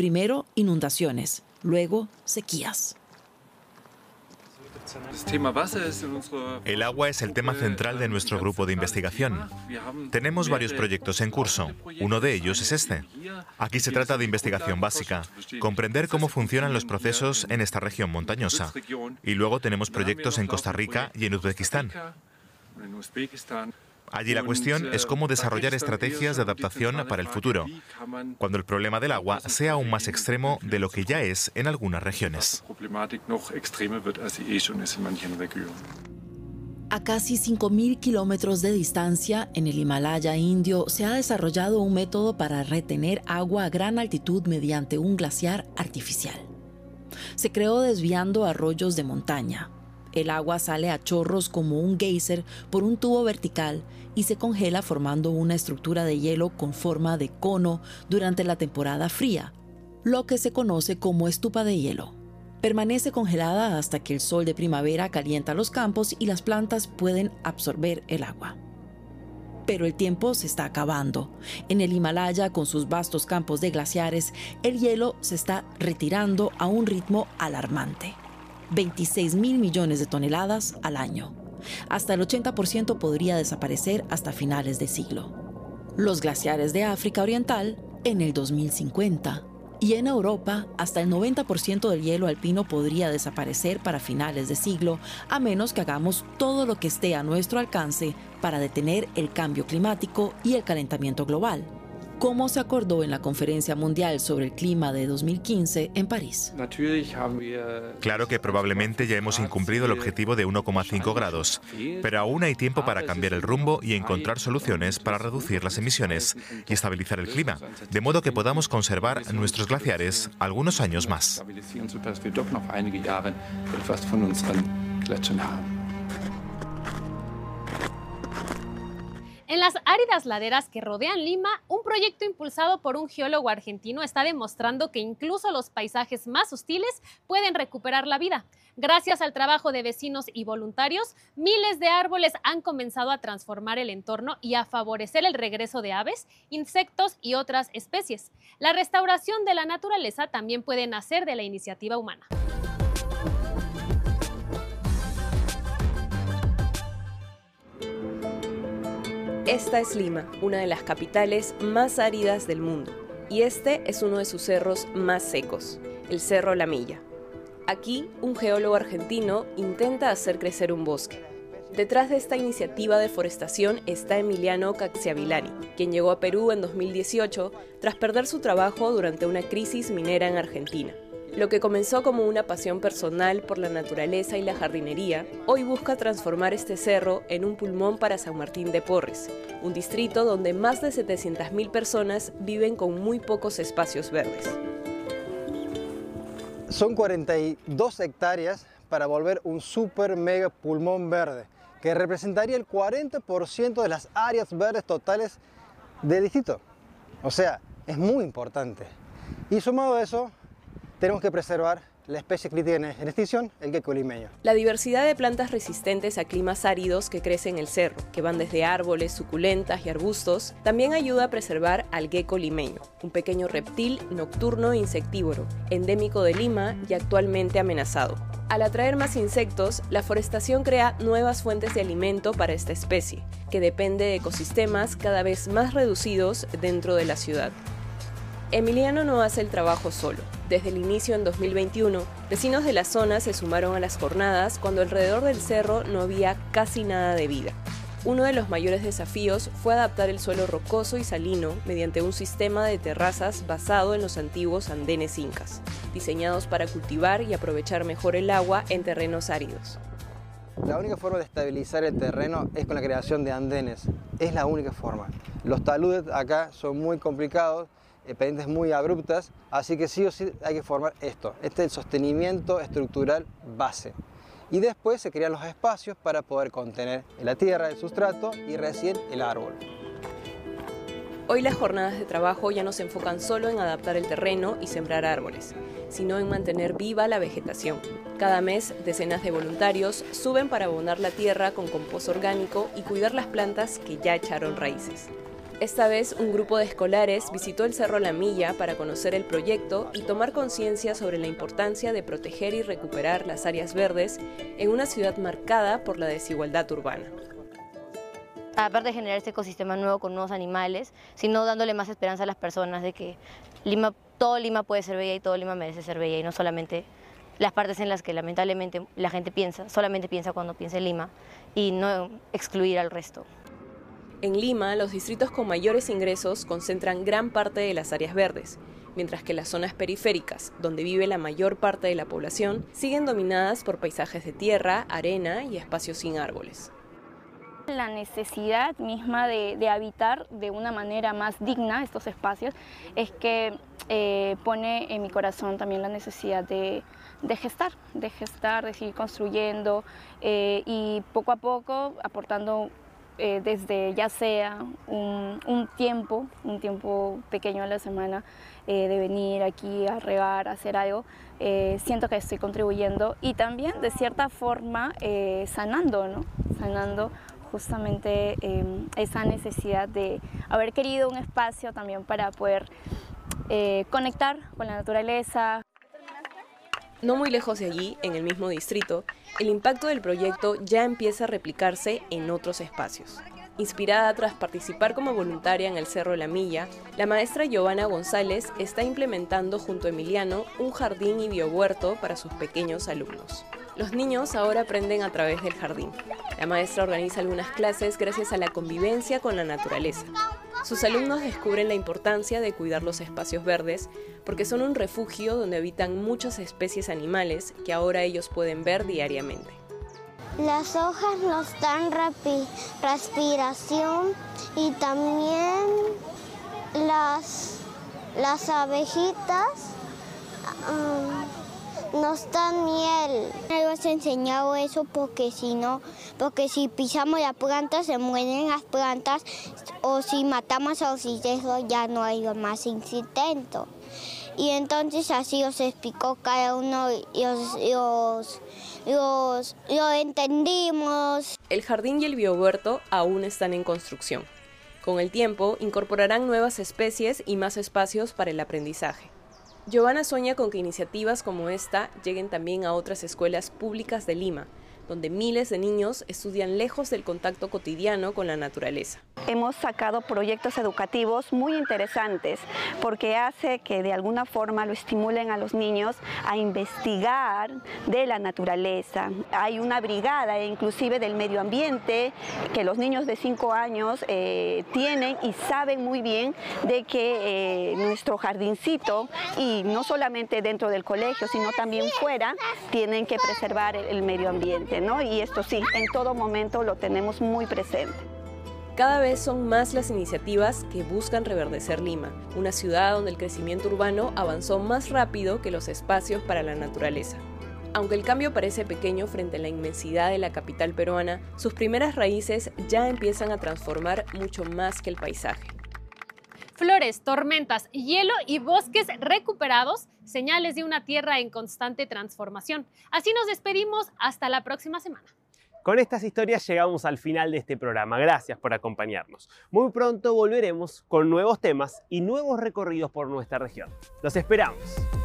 Primero, inundaciones, luego sequías. El agua es el tema central de nuestro grupo de investigación. Tenemos varios proyectos en curso. Uno de ellos es este. Aquí se trata de investigación básica, comprender cómo funcionan los procesos en esta región montañosa. Y luego tenemos proyectos en Costa Rica y en Uzbekistán. Allí la cuestión es cómo desarrollar estrategias de adaptación para el futuro, cuando el problema del agua sea aún más extremo de lo que ya es en algunas regiones. A casi 5.000 kilómetros de distancia, en el Himalaya indio, se ha desarrollado un método para retener agua a gran altitud mediante un glaciar artificial. Se creó desviando arroyos de montaña. El agua sale a chorros como un geyser por un tubo vertical y se congela formando una estructura de hielo con forma de cono durante la temporada fría, lo que se conoce como estupa de hielo. Permanece congelada hasta que el sol de primavera calienta los campos y las plantas pueden absorber el agua. Pero el tiempo se está acabando. En el Himalaya, con sus vastos campos de glaciares, el hielo se está retirando a un ritmo alarmante. 26.000 millones de toneladas al año. Hasta el 80% podría desaparecer hasta finales de siglo. Los glaciares de África Oriental en el 2050. Y en Europa, hasta el 90% del hielo alpino podría desaparecer para finales de siglo, a menos que hagamos todo lo que esté a nuestro alcance para detener el cambio climático y el calentamiento global, como se acordó en la Conferencia Mundial sobre el Clima de 2015 en París. Claro que probablemente ya hemos incumplido el objetivo de 1,5 grados, pero aún hay tiempo para cambiar el rumbo y encontrar soluciones para reducir las emisiones y estabilizar el clima, de modo que podamos conservar nuestros glaciares algunos años más. En las áridas laderas que rodean Lima, un proyecto impulsado por un geólogo argentino está demostrando que incluso los paisajes más hostiles pueden recuperar la vida. Gracias al trabajo de vecinos y voluntarios, miles de árboles han comenzado a transformar el entorno y a favorecer el regreso de aves, insectos y otras especies. La restauración de la naturaleza también puede nacer de la iniciativa humana. Esta es Lima, una de las capitales más áridas del mundo, y este es uno de sus cerros más secos, el Cerro La Milla. Aquí, un geólogo argentino intenta hacer crecer un bosque. Detrás de esta iniciativa de forestación está Emiliano Cacciavillani, quien llegó a Perú en 2018 tras perder su trabajo durante una crisis minera en Argentina. Lo que comenzó como una pasión personal por la naturaleza y la jardinería, hoy busca transformar este cerro en un pulmón para San Martín de Porres, un distrito donde más de 700.000 personas viven con muy pocos espacios verdes. Son 42 hectáreas para volver un super mega pulmón verde, que representaría el 40% de las áreas verdes totales del distrito. O sea, es muy importante. Y sumado a eso, tenemos que preservar la especie crítica en extinción, el gecko limeño. La diversidad de plantas resistentes a climas áridos que crece en el cerro, que van desde árboles, suculentas y arbustos, también ayuda a preservar al gecko limeño, un pequeño reptil nocturno e insectívoro, endémico de Lima y actualmente amenazado. Al atraer más insectos, la forestación crea nuevas fuentes de alimento para esta especie, que depende de ecosistemas cada vez más reducidos dentro de la ciudad. Emiliano no hace el trabajo solo. Desde el inicio en 2021, vecinos de la zona se sumaron a las jornadas cuando alrededor del cerro no había casi nada de vida. Uno de los mayores desafíos fue adaptar el suelo rocoso y salino mediante un sistema de terrazas basado en los antiguos andenes incas, diseñados para cultivar y aprovechar mejor el agua en terrenos áridos. La única forma de estabilizar el terreno es con la creación de andenes. Es la única forma. Los taludes acá son muy complicados, pendientes muy abruptas, así que sí o sí hay que formar esto. Este es el sostenimiento estructural base. Y después se crean los espacios para poder contener la tierra, el sustrato y recién el árbol. Hoy las jornadas de trabajo ya no se enfocan solo en adaptar el terreno y sembrar árboles, sino en mantener viva la vegetación. Cada mes, decenas de voluntarios suben para abonar la tierra con compost orgánico y cuidar las plantas que ya echaron raíces. Esta vez, un grupo de escolares visitó el Cerro La Milla para conocer el proyecto y tomar conciencia sobre la importancia de proteger y recuperar las áreas verdes en una ciudad marcada por la desigualdad urbana. Aparte de generar este ecosistema nuevo con nuevos animales, sino dándole más esperanza a las personas de que todo Lima puede ser bella y todo Lima merece ser bella, y no solamente las partes en las que lamentablemente la gente solamente piensa cuando piensa en Lima, y no excluir al resto. En Lima, los distritos con mayores ingresos concentran gran parte de las áreas verdes, mientras que las zonas periféricas, donde vive la mayor parte de la población, siguen dominadas por paisajes de tierra, arena y espacios sin árboles. La necesidad misma de habitar de una manera más digna estos espacios es que pone en mi corazón también la necesidad de gestar, de seguir construyendo y poco a poco aportando desde ya sea un tiempo pequeño a la semana de venir aquí a regar, a hacer algo, siento que estoy contribuyendo y también de cierta forma sanando, ¿no? Sanando justamente esa necesidad de haber querido un espacio también para poder conectar con la naturaleza. No muy lejos de allí, en el mismo distrito, el impacto del proyecto ya empieza a replicarse en otros espacios. Inspirada tras participar como voluntaria en el Cerro La Milla, la maestra Giovanna González está implementando junto a Emiliano un jardín y biohuerto para sus pequeños alumnos. Los niños ahora aprenden a través del jardín. La maestra organiza algunas clases gracias a la convivencia con la naturaleza. Sus alumnos descubren la importancia de cuidar los espacios verdes porque son un refugio donde habitan muchas especies animales que ahora ellos pueden ver diariamente. Las hojas nos dan respiración y también las abejitas nos dan miel. Me has enseñado eso porque si pisamos las plantas se mueren las plantas, o si matamos a los insectos ya no hay más insectos. Y entonces así os explicó cada uno y lo entendimos. El jardín y el biohuerto aún están en construcción. Con el tiempo incorporarán nuevas especies y más espacios para el aprendizaje. Giovanna sueña con que iniciativas como esta lleguen también a otras escuelas públicas de Lima, donde miles de niños estudian lejos del contacto cotidiano con la naturaleza. Hemos sacado proyectos educativos muy interesantes porque hace que de alguna forma lo estimulen a los niños a investigar de la naturaleza. Hay una brigada inclusive del medio ambiente que los niños de 5 años tienen y saben muy bien de que nuestro jardincito, y no solamente dentro del colegio sino también fuera, tienen que preservar el medio ambiente, ¿no? Y esto sí, en todo momento lo tenemos muy presente. Cada vez son más las iniciativas que buscan reverdecer Lima, una ciudad donde el crecimiento urbano avanzó más rápido que los espacios para la naturaleza. Aunque el cambio parece pequeño frente a la inmensidad de la capital peruana, sus primeras raíces ya empiezan a transformar mucho más que el paisaje. Flores, tormentas, hielo y bosques recuperados, señales de una tierra en constante transformación. Así nos despedimos hasta la próxima semana. Con estas historias llegamos al final de este programa. Gracias por acompañarnos. Muy pronto volveremos con nuevos temas y nuevos recorridos por nuestra región. Los esperamos.